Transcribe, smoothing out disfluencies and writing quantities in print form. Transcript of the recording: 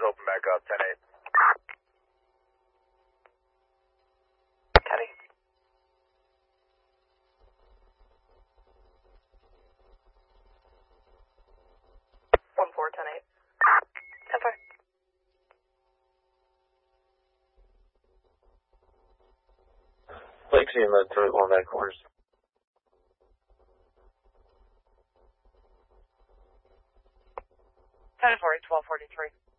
open back up, 10-8. Copy. One 4, 10-8. 10-4. Lexi in the throat on that course. Category 1243.